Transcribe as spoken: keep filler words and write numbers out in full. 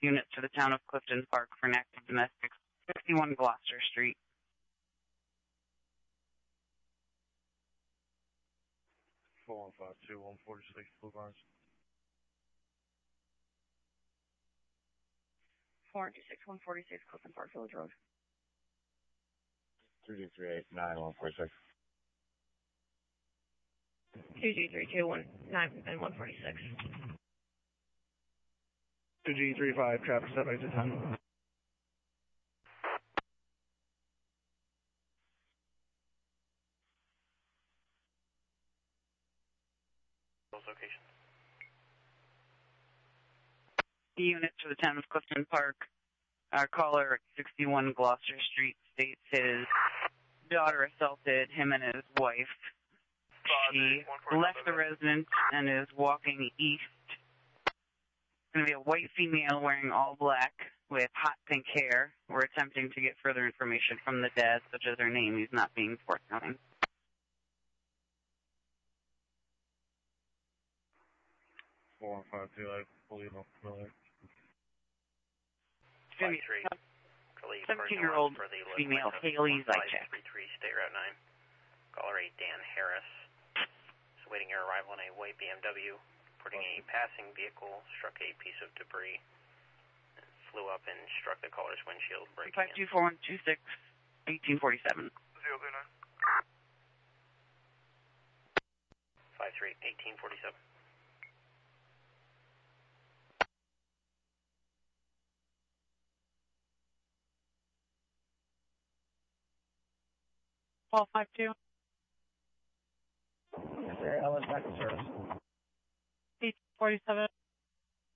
units to the town of Clifton Park for an active domestic, sixty-one Gloucester Street. four one five two, one forty-six Blue Barnes. four two six, one forty-six Clifton Park Village Road. two G three eight nine, one forty-six. two G three two one nine and one forty-six. two G three five, traffic stop exit ten. Location. The unit to the town of Clifton Park. Our caller at sixty-one Gloucester Street states his daughter assaulted him and his wife. She left the residence and is walking east. It's going to be a white female wearing all black with hot pink hair. We're attempting to get further information from the dad, such as her name. He's not being forthcoming. four one five two, I believe I'm familiar. seventeen-year-old female, Haley Zychek. State Route nine. Caller eight, Dan Harris. Is awaiting your arrival in a white B M W. Reporting a passing vehicle struck a piece of debris. And flew up and struck the caller's windshield, breaking five two four one two six, eighteen forty-seven. zero three nine. five three, eighteen forty-seven. twelve five two. Yes, sir. L S back to service. eight forty-seven.